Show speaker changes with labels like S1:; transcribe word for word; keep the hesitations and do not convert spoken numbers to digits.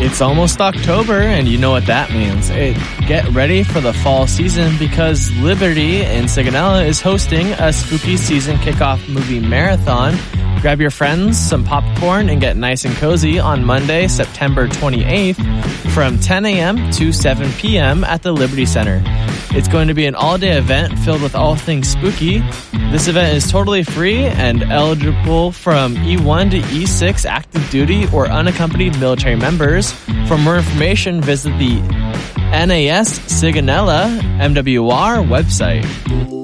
S1: It's almost October, and you know what that means. It, get ready for the fall season because Liberty in Sigonella is hosting a spooky season kickoff movie marathon. Grab your friends, some popcorn, and get nice and cozy on Monday, September twenty-eighth from ten a.m. to seven p.m. at the Liberty Center. It's going to be an all-day event filled with all things spooky. This event is totally free and eligible from E one to E six active duty or unaccompanied military members. For more information, visit the N A S Sigonella M W R website.